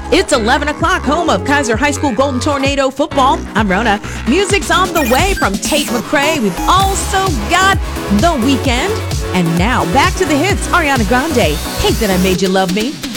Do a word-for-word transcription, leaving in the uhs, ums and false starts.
It's eleven o'clock, home of Kaiser High School Golden Tornado football. I'm Rona. Music's on the way from Tate McRae. We've also got The Weeknd. And now, back to the hits. Ariana Grande, Hate That I Made You Love Me.